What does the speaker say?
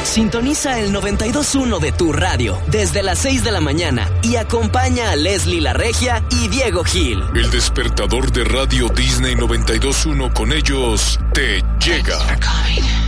Sintoniza el 92.1 de tu radio desde las 6 de la mañana y acompaña a Leslie La Regia y Diego Gil. El despertador de Radio Disney 92.1, con ellos te llega.